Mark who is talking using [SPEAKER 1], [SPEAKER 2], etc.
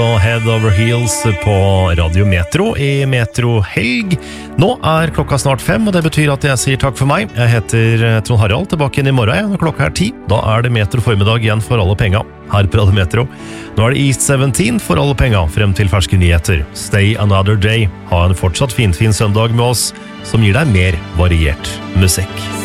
[SPEAKER 1] Og Head Over Heels på Radio Metro i Metro Helg. Nå klokka snart 5, og det betyr at jeg sier takk for meg. Jeg heter Trond Harald, tilbake inn i morgen, når klokka 10. Da det Metro formiddag igjen for alle penga, her på Radio Metro. Nå det East 17 for alle penga, frem til ferske nyheter. Stay another day. Ha en fortsatt fin søndag med oss, som gir deg mer variert musikk.